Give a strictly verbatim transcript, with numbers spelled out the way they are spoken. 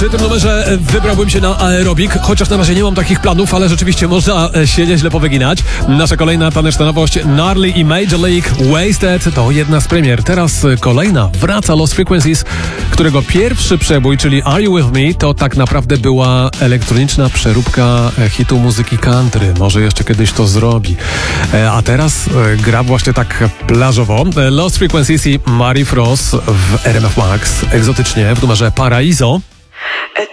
Przy tym numerze wybrałbym się na aerobik, chociaż na razie nie mam takich planów, ale rzeczywiście można się nieźle powyginać. Nasza kolejna taneczna nowość Gnarly i Major League Wasted to jedna z premier. Teraz kolejna wraca Lost Frequencies, którego pierwszy przebój, czyli Are You With Me, to tak naprawdę była elektroniczna przeróbka hitu muzyki country. Może jeszcze kiedyś to zrobi. A teraz gra właśnie tak plażowo. Lost Frequencies i Mary Frost w R M F Max. Egzotycznie w numerze Paraiso. A